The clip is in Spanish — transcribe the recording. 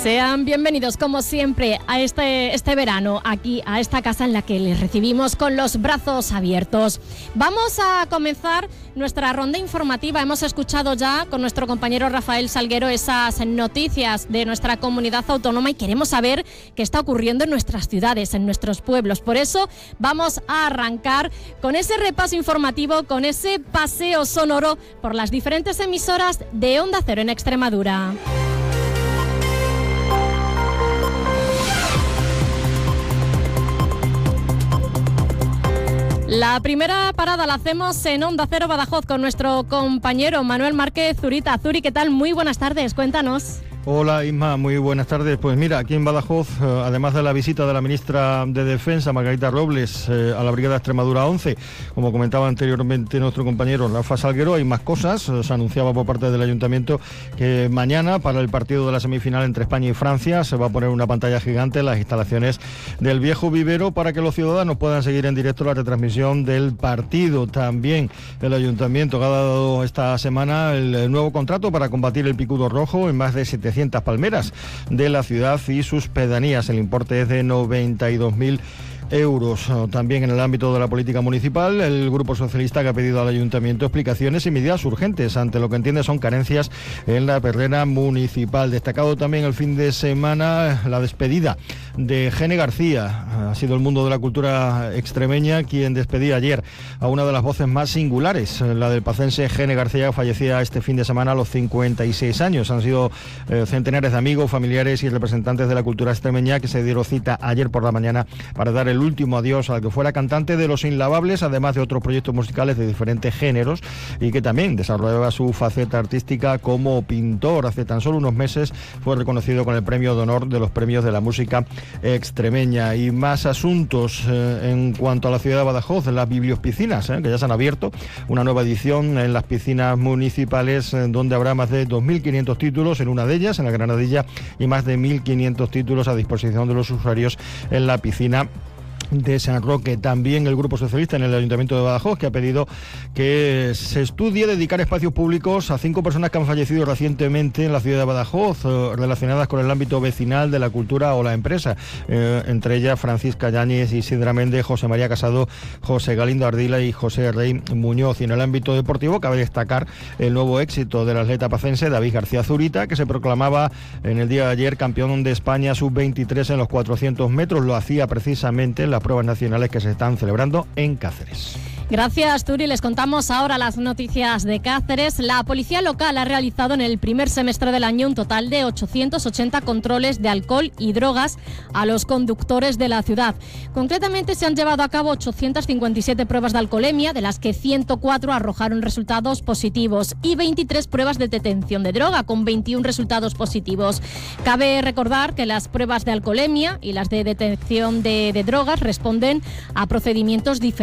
Sean bienvenidos, como siempre, a este verano, aquí a esta casa en la que les recibimos con los brazos abiertos. Vamos a comenzar nuestra ronda informativa. Hemos escuchado ya con nuestro compañero Rafael Salguero esas noticias de nuestra comunidad autónoma y queremos saber qué está ocurriendo en nuestras ciudades, en nuestros pueblos. Por eso vamos a arrancar con ese repaso informativo, con ese paseo sonoro por las diferentes emisoras de Onda Cero en Extremadura. La primera parada la hacemos en Onda Cero Badajoz con nuestro compañero Manuel Márquez Zurita. Zuri, ¿qué tal? Muy buenas tardes, cuéntanos. Hola Isma, muy buenas tardes. Pues mira, aquí en Badajoz, además de la visita de la ministra de Defensa, Margarita Robles, a la Brigada Extremadura 11, como comentaba anteriormente nuestro compañero Rafa Salguero, hay más cosas. Se anunciaba por parte del Ayuntamiento que mañana, para el partido de la semifinal entre España y Francia, se va a poner una pantalla gigante en las instalaciones del Viejo Vivero para que los ciudadanos puedan seguir en directo la retransmisión del partido. También el Ayuntamiento ha dado esta semana el nuevo contrato para combatir el picudo rojo en más de 700 palmeras de la ciudad y sus pedanías. El importe es de 92.000 euros. También en el ámbito de la política municipal, el Grupo Socialista que ha pedido al Ayuntamiento explicaciones y medidas urgentes ante lo que entiende son carencias en la perrera municipal. Destacado también el fin de semana la despedida de Gene García. Ha sido el mundo de la cultura extremeña quien despedía ayer a una de las voces más singulares, la del pacense Gene García, que fallecía este fin de semana a los 56 años. Han sido centenares de amigos, familiares y representantes de la cultura extremeña que se dieron cita ayer por la mañana para dar el último adiós al que fuera cantante de Los Inlavables, además de otros proyectos musicales de diferentes géneros, y que también desarrollaba su faceta artística como pintor. Hace tan solo unos meses fue reconocido con el premio de honor de los premios de la música extremeña. Y más asuntos en cuanto a la ciudad de Badajoz, las bibliopiscinas, que ya se han abierto, una nueva edición en las piscinas municipales, donde habrá más de 2.500 títulos en una de ellas, en la Granadilla, y más de 1.500 títulos a disposición de los usuarios en la piscina de San Roque. También el Grupo Socialista en el Ayuntamiento de Badajoz, que ha pedido que se estudie dedicar espacios públicos a 5 personas que han fallecido recientemente en la ciudad de Badajoz, relacionadas con el ámbito vecinal, de la cultura o la empresa, entre ellas Francisca Yáñez, Isidra Méndez, José María Casado, José Galindo Ardila y José Rey Muñoz. Y en el ámbito deportivo cabe destacar el nuevo éxito del atleta pacense David García Zurita, que se proclamaba en el día de ayer campeón de España sub-23 en los 400 metros. Lo hacía precisamente en las pruebas nacionales que se están celebrando en Cáceres. Gracias, Turi. Les contamos ahora las noticias de Cáceres. La policía local ha realizado en el primer semestre del año un total de 880 controles de alcohol y drogas a los conductores de la ciudad. Concretamente se han llevado a cabo 857 pruebas de alcoholemia, de las que 104 arrojaron resultados positivos, y 23 pruebas de detención de droga, con 21 resultados positivos. Cabe recordar que las pruebas de alcoholemia y las de detección de drogas responden a procedimientos diferentes